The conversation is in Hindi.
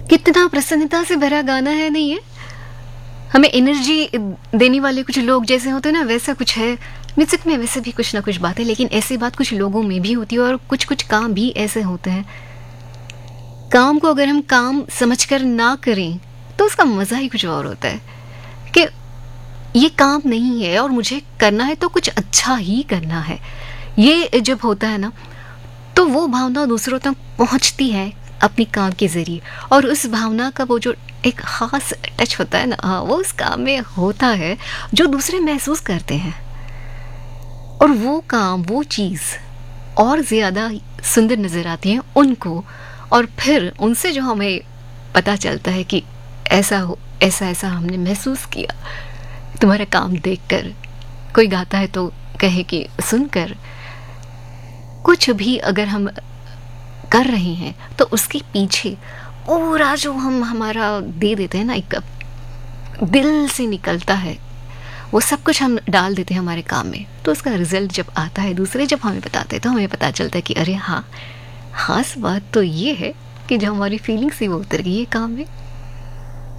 कितना प्रसन्नता से भरा गाना है नहीं ये? हमें एनर्जी देने वाले कुछ लोग जैसे होते हैं ना, वैसा कुछ है म्यूजिक में। वैसे भी कुछ ना कुछ बात है, लेकिन ऐसी बात कुछ लोगों में भी होती है और कुछ कुछ काम भी ऐसे होते हैं। काम को अगर हम काम समझकर ना करें तो उसका मज़ा ही कुछ और होता है कि ये काम नहीं है और मुझे करना है तो कुछ अच्छा ही करना है। ये जब होता है ना, तो वो भावना दूसरों तक पहुंचती है अपनी काम के ज़रिए, और उस भावना का वो जो एक ख़ास टच होता है ना, हाँ, वो उस काम में होता है जो दूसरे महसूस करते हैं। और वो काम, वो चीज़ और ज़्यादा सुंदर नज़र आती है उनको, और फिर उनसे जो हमें पता चलता है कि ऐसा हो, ऐसा ऐसा हमने महसूस किया तुम्हारा काम देखकर। कोई गाता है तो कहे कि सुनकर, कुछ भी अगर हम कर रहे हैं तो उसके पीछे पूरा जो हम हमारा दे देते हैं ना, एक दिल से निकलता है, वो सब कुछ हम डाल देते हैं हमारे काम में। तो उसका रिजल्ट जब आता है, दूसरे जब हमें बताते हैं, तो हमें पता चलता है कि अरे हाँ, खास बात तो ये है कि जो हमारी फीलिंग्स थी वो उतर गई है काम में।